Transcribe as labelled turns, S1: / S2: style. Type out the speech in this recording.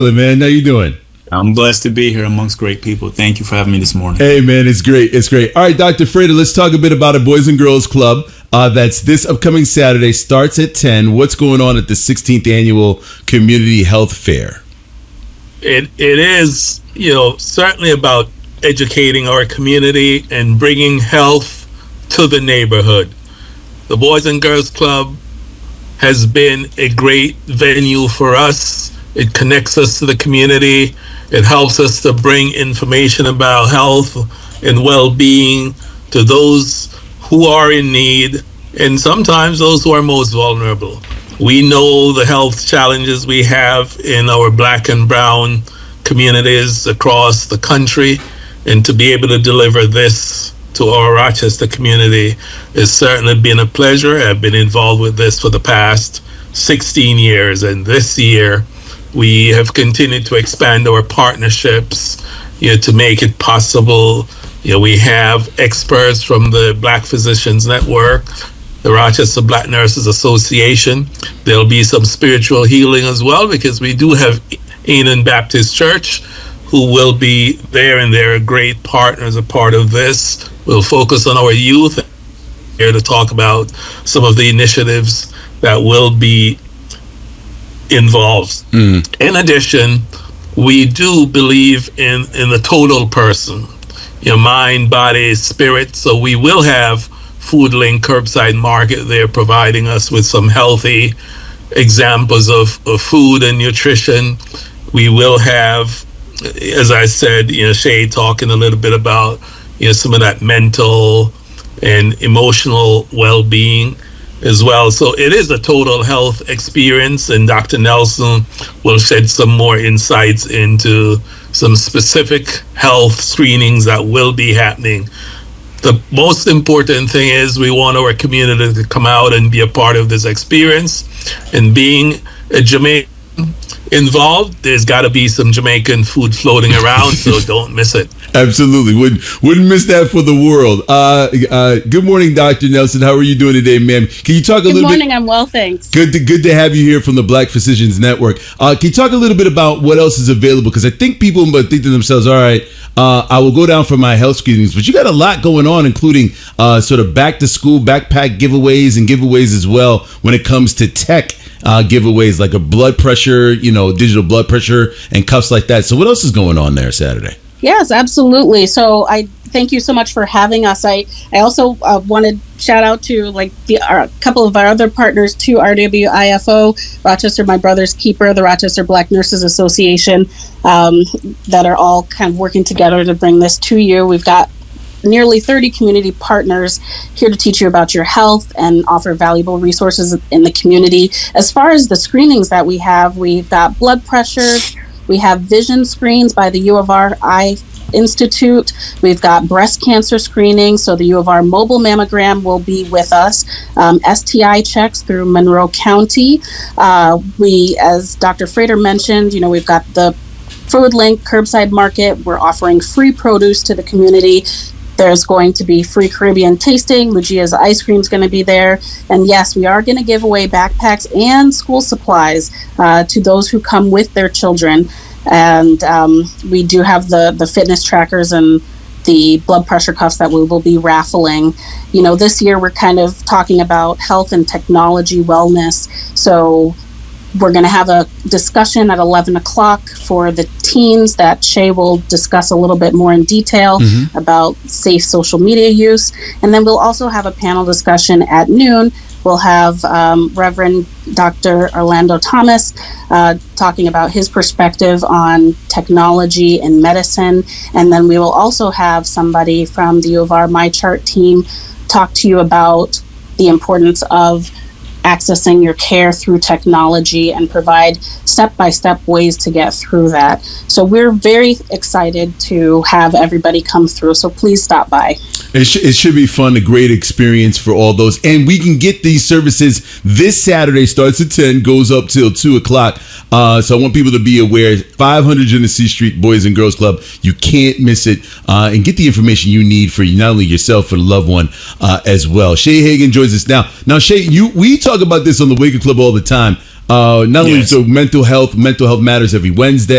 S1: Man, how you doing?
S2: I'm blessed to be here amongst great people. Thank you for having me this morning.
S1: Hey, man, it's great. It's great. All right, Dr. Frater, let's talk a bit about a Boys and Girls Club. That's this upcoming Saturday, starts at 10. What's going on at the 16th Annual Community Health Fair?
S3: It is, certainly about educating our community and bringing health to the neighborhood. The Boys and Girls Club has been a great venue for us. It connects us to the community. It helps us to bring information about health and well-being to those who are in need, and sometimes those who are most vulnerable. We know the health challenges we have in our Black and brown communities across the country, and to be able to deliver this to our Rochester community has certainly been a pleasure. I've been involved with this for the past 16 years, and this year we have continued to expand our partnerships, to make it possible. We have experts from the Black Physicians Network, the Rochester Black Nurses Association. There'll be some spiritual healing as well, because we do have Enon Baptist Church who will be there, and they're a great partner as a part of this. We'll focus on our youth here to talk about some of the initiatives that will be involved. In addition, we do believe in the total person, mind, body, spirit. So we will have Food Link Curbside Market there, providing us with some healthy examples of food and nutrition. We will have, as I said, Shay talking a little bit about some of that mental and emotional well-being as well. So it is a total health experience, and Dr. Nelson will shed some more insights into some specific health screenings that will be happening. The most important thing is we want our community to come out and be a part of this experience. And being a Jamaican involved, there's got to be some Jamaican food floating around, so don't miss it.
S1: Absolutely. Wouldn't miss that for the world. Good morning, Dr. Nelson. How are you doing today, ma'am? Can you talk a little bit?
S4: Good morning. I'm well, thanks.
S1: Good to have you here from the Black Physicians Network. Can you talk a little bit about what else is available? Because I think people might think to themselves, all right, I will go down for my health screenings, but you got a lot going on, including sort of back to school backpack giveaways and giveaways as well when it comes to tech giveaways, like a blood pressure, digital blood pressure and cuffs like that. So what else is going on there Saturday?
S4: Yes, absolutely. So I thank you so much for having us. I also wanted to shout out to a couple of our other partners too, RWIFO, Rochester My Brother's Keeper, the Rochester Black Nurses Association, that are all kind of working together to bring this to you. We've got nearly 30 community partners here to teach you about your health and offer valuable resources in the community. As far as the screenings that we have, we've got blood pressure, we have vision screens by the U of R Eye Institute. We've got breast cancer screening, so the U of R mobile mammogram will be with us. STI checks through Monroe County. We, as Dr. Frater mentioned, we've got the Food Link Curbside Market. We're offering free produce to the community. There's going to be free Caribbean tasting. Luigia's ice cream is going to be there. And yes, we are going to give away backpacks and school supplies to those who come with their children. And we do have the fitness trackers and the blood pressure cuffs that we will be raffling. This year we're kind of talking about health and technology wellness. So we're going to have a discussion at 11 o'clock for the teens that Shay will discuss a little bit more in detail about safe social media use. And then we'll also have a panel discussion at noon. We'll have Reverend Dr. Orlando Thomas talking about his perspective on technology and medicine. And then we will also have somebody from the U of R MyChart team talk to you about the importance of accessing your care through technology and provide step-by-step ways to get through that. So we're very excited to have everybody come through. So please stop by.
S1: It should be fun, a great experience for all those. And we can get these services this Saturday, starts at 10, goes up till 2 o'clock. So I want people to be aware, 500 Genesee Street Boys and Girls Club. You can't miss it. And get the information you need for not only yourself, but a loved one as well. Shay Hagan joins us now. Now, Shay, we talk about this on the Wake Up Club all the time. Not only
S2: Yes.
S1: so mental health matters every Wednesday.